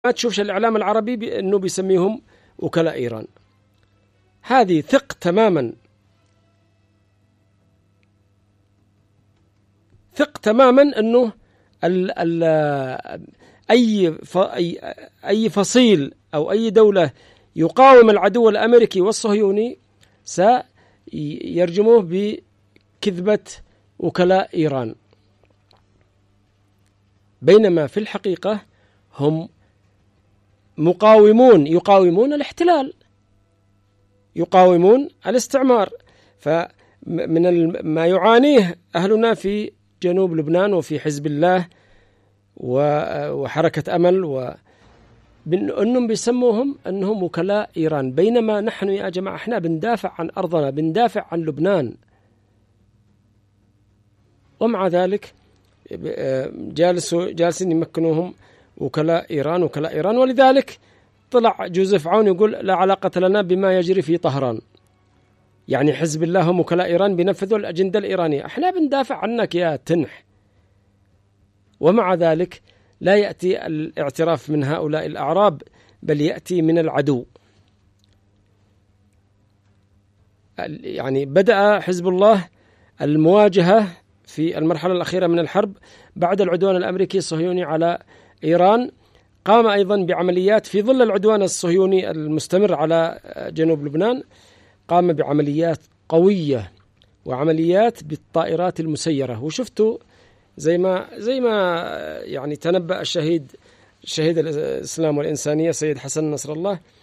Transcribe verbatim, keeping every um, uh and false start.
ما تشوفش الإعلام العربي بأنه بيسميهم وكلاء إيران. هذه ثق تماما ثق تماما أنه ال ال أي أي أي فصيل أو أي دولة يقاوم العدو الأمريكي والصهيوني سيرجموه بكذبة وكلاء إيران، بينما في الحقيقة هم مقاومون يقاومون الاحتلال، يقاومون الاستعمار. فمن ما يعانيه أهلنا في جنوب لبنان وفي حزب الله وحركة أمل وأنهم بيسموهم أنهم وكلاء إيران، بينما نحن يا جماعة احنا بندافع عن أرضنا، بندافع عن لبنان، ومع ذلك جالسوا جالسين يمكنوهم وكلاء إيران وكلاء إيران. ولذلك طلع جوزيف عون يقول لا علاقة لنا بما يجري في طهران، يعني حزب الله هم وكلاء إيران بينفذوا الأجندة الإيرانية، احنا بندافع عنك يا تنح. ومع ذلك لا يأتي الاعتراف من هؤلاء الأعراب، بل يأتي من العدو. يعني بدأ حزب الله المواجهة في المرحلة الأخيرة من الحرب بعد العدوان الأمريكي الصهيوني على إيران، قام أيضا بعمليات في ظل العدوان الصهيوني المستمر على جنوب لبنان، قام بعمليات قوية وعمليات بالطائرات المسيرة. وشفتوا زي ما زي ما يعني تنبأ الشهيد شهيد الإسلام والإنسانية سيد حسن نصر الله